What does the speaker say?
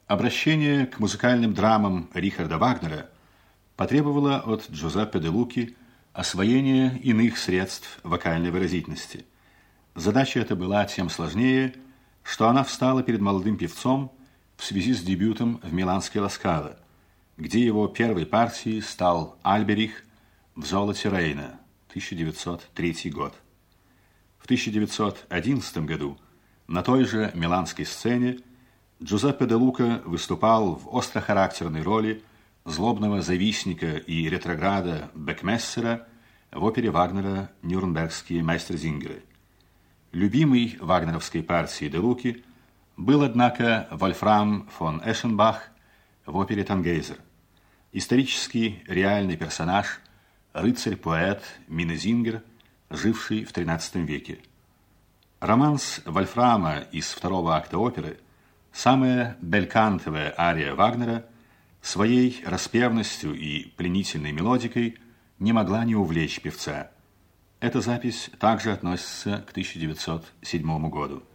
Обращение к музыкальным драмам Рихарда Вагнера потребовало от Джузеппе де Луки освоения иных средств вокальной выразительности. Задача эта была тем сложнее, что она встала перед молодым певцом в связи с дебютом в миланской «Ла Скала», где его первой партией стал Альберих в «Золоте Рейна», 1903 год. В 1911 году на той же миланской сцене Джузеппе де Лука выступал в острохарактерной роли злобного завистника и ретрограда Бекмессера в опере Вагнера «Нюрнбергские майстерзингеры». Любимой вагнеровской партией де Луки был, однако, Вольфрам фон Эшенбах в опере «Тангейзер». Исторический реальный персонаж, рыцарь-поэт Минезингер, живший в XIII веке. Романс Вольфрама из второго акта оперы, самая белькантовая ария Вагнера, своей распевностью и пленительной мелодикой не могла не увлечь певца. Эта запись также относится к 1907 году.